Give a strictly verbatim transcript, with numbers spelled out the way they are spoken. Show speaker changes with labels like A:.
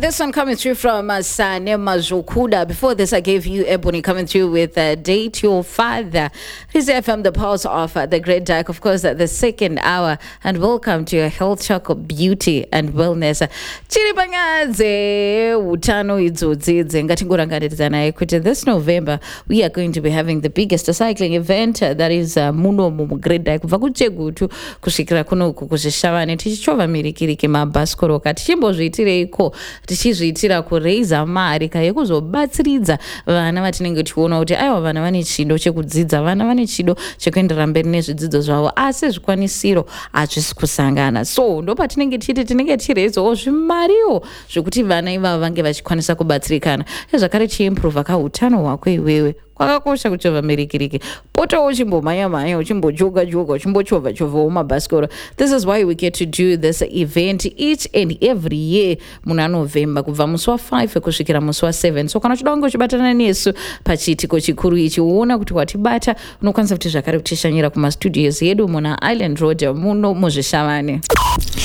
A: this one coming through from uh, Sane Mazukuda. Before this, I gave you Ebony coming through with uh, Date Your Father. This is F M, the pulse of uh, the Great Dark, of course, uh, the second hour. And welcome to your health talk of beauty and wellness. Chiripangadze utano idzodzi ngatingorangarirana kuti this November we are going to be having the biggest cycling event uh, that is uh, muno mu Great Dark kubva kuChegutu kusvikira kunoku kuzvishavane tichichova mirikiriki mabhasikoroka tichimbozviitireiko tichizviitira kureiza mari yekuzobatsiridza vana vatinenge tichiona kuti aiwa vana vane chido chekudzidza, vana vane chido chekuenderera mberi nezvidzidzo zvavo asi zvikwanisiro hazvisi kusangana. So ndo patinenge tichiti tinenge tichireizawo zvimariwo zvekuti vana ivavo vange vachikwanisa kubatsirikana. Zvakare chiimprova kautano hwako iwewe kwakakosha kuchovha mirikiriki, potawo uchimbomhanya mhanya uchimbojoga joga uchimbochovha chovhawo mabhasikoro. This is why we get to do this event each and every year muna November kubva musi wa five kusvikira musi wa seven. So kana uchida kunge uchibatana nesu pachiitiko chikuru ichi uona kuti watibata, unokwanisa kuti zvakare kutishanyira kumastudios yedu muna Island Road muno muzvishavane.